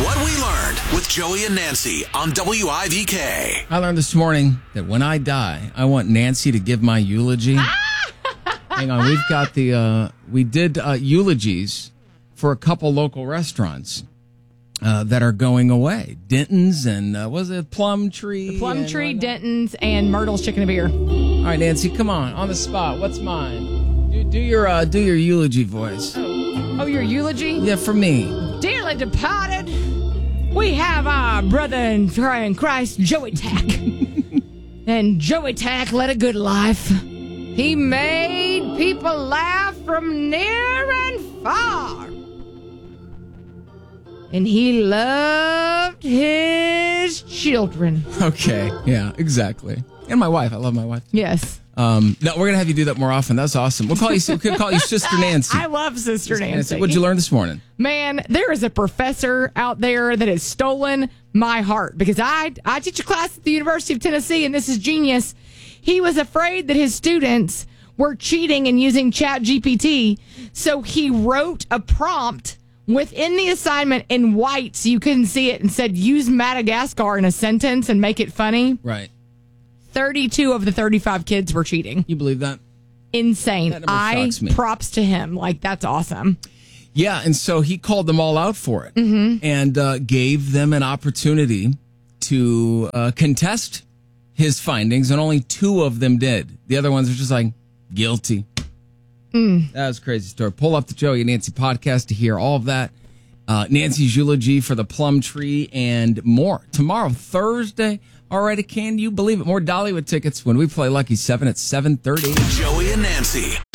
What we learned with Joey and Nancy on WIVK. I learned this morning that when I die, I want Nancy to give my eulogy. Hang on, we've got we did eulogies for a couple local restaurants that are going away. Denton's and, was it Plum Tree? Plum Tree, Denton's, and Myrtle's Chicken and Beer. All right, Nancy, come on the spot. What's mine? Do your eulogy voice. Oh, your eulogy? Yeah, for me. Dearly departed, we have our brother in Christ, Joey Tack. And Joey Tack led a good life. He made people laugh from near and far. And he loved his children. Okay, yeah, exactly. And my wife. I love my wife. Yes. No, we're going to have you do that more often. That's awesome. We could call you Sister Nancy. I love Sister Nancy. What'd you learn this morning? Man, there is a professor out there that has stolen my heart because I teach a class at the University of Tennessee, and this is genius. He was afraid that his students were cheating and using ChatGPT, so he wrote a prompt within the assignment in white so you couldn't see it and said, use Madagascar in a sentence and make it funny. Right. 32 of the 35 kids were cheating. You believe that? Insane. That number shocks me. Props to him. Like, that's awesome. Yeah, and so he called them all out for it and gave them an opportunity to contest his findings, and only 2 of them did. The other ones were just like, guilty. That was a crazy story. Pull up the Joey and Nancy podcast to hear all of that. Nancy's eulogy for the Plum Tree and more. Tomorrow, Thursday. Already, can you believe it? More Dollywood tickets when we play Lucky 7 at 7:30. Joey and Nancy.